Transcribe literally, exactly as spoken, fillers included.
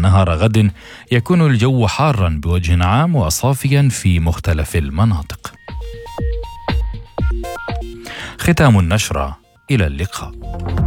نهار غد يكون الجو حارا بوجه عام وصافيا في مختلف المناطق. ختام النشرة، إلى اللقاء.